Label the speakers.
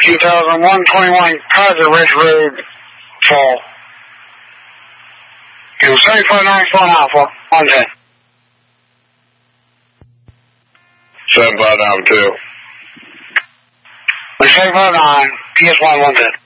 Speaker 1: 2021 Kaiser Ridge Road, Fall. It was 759 Phone Alpha, 110.
Speaker 2: 7592.
Speaker 1: 759, PS1, 110.